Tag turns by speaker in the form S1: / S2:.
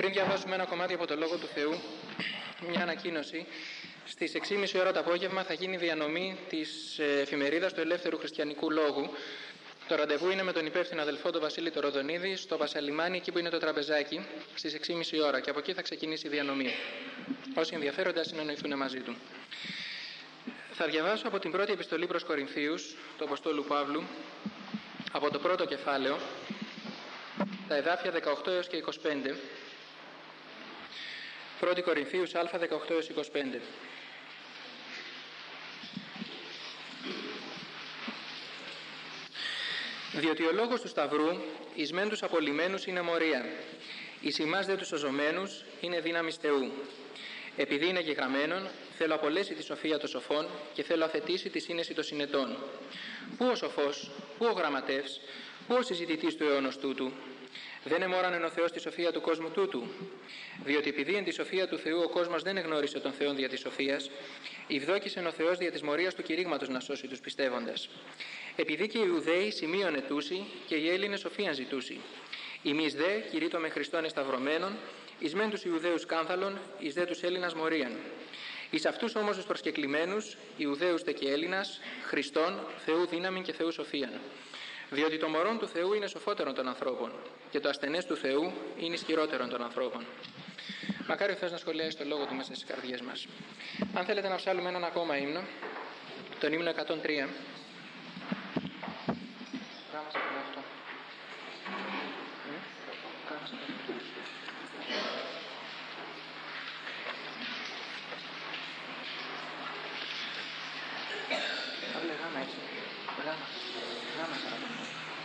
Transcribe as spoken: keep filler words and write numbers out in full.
S1: Πριν διαβάσουμε ένα κομμάτι από το Λόγο του Θεού, μια ανακοίνωση. Στις έξι και μισή ώρα το απόγευμα θα γίνει διανομή της εφημερίδας του Ελεύθερου Χριστιανικού Λόγου. Το ραντεβού είναι με τον υπεύθυνο αδελφό τον Βασίλη το Ροδονίδη στο Πασαλιμάνι, εκεί που είναι το τραπεζάκι, στις έξι και μισή ώρα, και από εκεί θα ξεκινήσει η διανομή. Όσοι ενδιαφέρονται ας συνεννοηθούν μαζί του. Θα διαβάσω από την πρώτη επιστολή προς Κορινθίους, του Αποστόλου Παύλου, από το πρώτο κεφάλαιο, τα εδάφια δεκαοκτώ έως και είκοσι πέντε. πρώτη Κορινθίους Α, δεκαοκτώ έως είκοσι πέντε. Διότι ο λόγος του Σταυρού εις μεν τους απολυμένους είναι μορία, εις ημάς δε τους σωζομένους είναι δύναμις Θεού. Επειδή είναι γεγραμμένον, θέλω απολέσει τη σοφία των σοφών και θέλω αφαιτήσει τη σύνεση των συνετών. Πού ο σοφός, πού ο γραμματεύς, πού ο συζητητής του αιώνος τούτου? Δεν εμόρανε ο Θεός τη σοφία του κόσμου τούτου? Διότι επειδή εν τη σοφία του Θεού ο κόσμος δεν εγνώρισε τον Θεόν δια της σοφίας, ευδόκησεν ο Θεός δια της μορίας του κηρύγματος να σώσει τους πιστεύοντας. Επειδή και οι Ιουδαίοι σημείων ετούσι και οι Έλληνες σοφίαν ζητούσι. Εμείς δε κηρύττω με Χριστόν εσταυρωμένον, εις μεν τους Ιουδαίους κάνθαλον, εις δε τους Έλληνας μορίαν. Εις αυτούς όμως τους προσκεκλημένους, Ιουδαίους τε και Έλληνας, Χριστόν, Θεού δύναμη και Θεού σοφίαν. Διότι το μωρόν του Θεού είναι σοφότερον των ανθρώπων και το ασθενές του Θεού είναι ισχυρότερον των ανθρώπων. Μακάρι ο Θεός να σχολιάσει το λόγο του μέσα στις καρδιές μας. Αν θέλετε να ψάλουμε έναν ακόμα ύμνο, τον ύμνο εκατόν τρία. Κάμασε αυτό. Κάμασε αυτό.